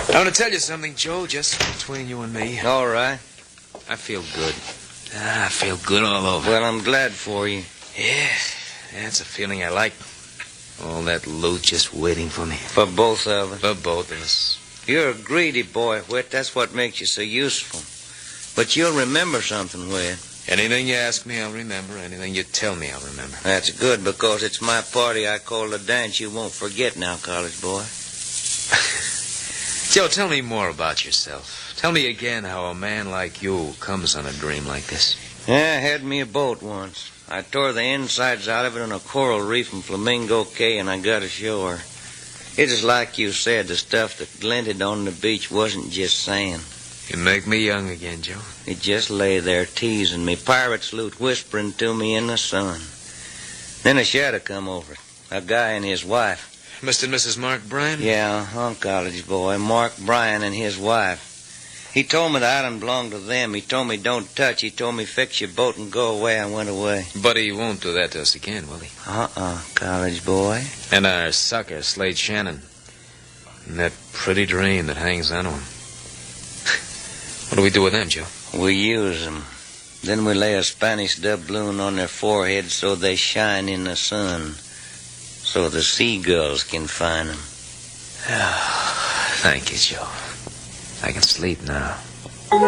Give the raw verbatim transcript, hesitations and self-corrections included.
I want to tell you something, Joe, just between you and me. All right. I feel good. Ah, I feel good all over. Well, I'm glad for you. Yeah, that's a feeling I like. All that loot just waiting for me. For both of us. For both of us. You're a greedy boy, Whit. That's what makes you so useful. But you'll remember something, Whit. Anything you ask me, I'll remember. Anything you tell me, I'll remember. That's good, because it's my party I call the dance you won't forget now, college boy. Joe, tell me more about yourself. Tell me again how a man like you comes on a dream like this. Yeah, I had me a boat once. I tore the insides out of it on a coral reef in Flamingo Cay, and I got ashore. It is like you said, the stuff that glinted on the beach wasn't just sand. You make me young again, Joe. It just lay there teasing me, pirate's loot whispering to me in the sun. Then a shadow come over it, a guy and his wife. Mister and Missus Mark Bryan? Yeah, huh, college boy, Mark Bryan and his wife. He told me the island belonged to them. He told me don't touch. He told me fix your boat and go away. I went away. But he won't do that to us again, will he? Uh-uh, college boy. And our sucker, Slade Shannon. And that pretty dream that hangs on to him. What do we do with them, Joe? We use them. Then we lay a Spanish doubloon on their foreheads so they shine in the sun. So the seagulls can find them. Oh, thank you, Joe. I can sleep now.